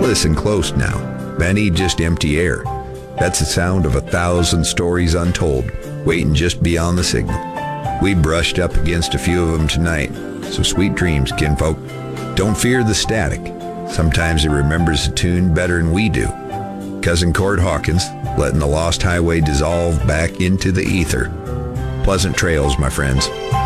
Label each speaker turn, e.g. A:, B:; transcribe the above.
A: Listen close now. That ain't just empty air. That's the sound of 1,000 stories untold, waiting just beyond the signal. We brushed up against a few of them tonight, so sweet dreams, kinfolk. Don't fear the static. Sometimes it remembers the tune better than we do. Cousin Cord Hawkins, letting the lost highway dissolve back into the ether. Pleasant trails, my friends.